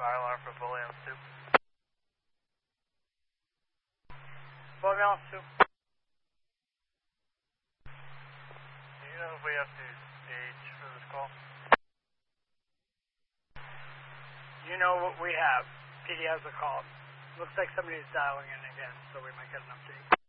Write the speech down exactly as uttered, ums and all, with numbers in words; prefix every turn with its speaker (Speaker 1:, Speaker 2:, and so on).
Speaker 1: Fire alarm for Bully on Stoop.
Speaker 2: Bully on Stoop.
Speaker 1: Do you know if we have to stage for this call?
Speaker 2: You know what we have. P D has a call. Looks like somebody's dialing in again, so we might get an update.